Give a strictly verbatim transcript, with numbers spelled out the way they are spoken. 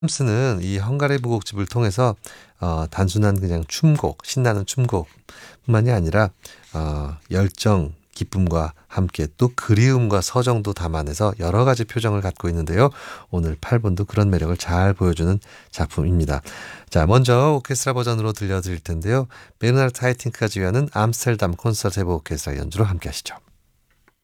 브람스는 이 헝가리 무곡집을 통해서 어, 단순한 그냥 춤곡, 신나는 춤곡뿐만이 아니라 어, 열정, 기쁨과 함께 또 그리움과 서정도 담아내서 여러 가지 표정을 갖고 있는데요. 오늘 팔 번도 그런 매력을 잘 보여주는 작품입니다. 자, 먼저 오케스트라 버전으로 들려드릴 텐데요. 베르나르트 하이팅크가 지휘하는 암스테르담 콘서트 해보 오케스트라 연주로 함께 하시죠.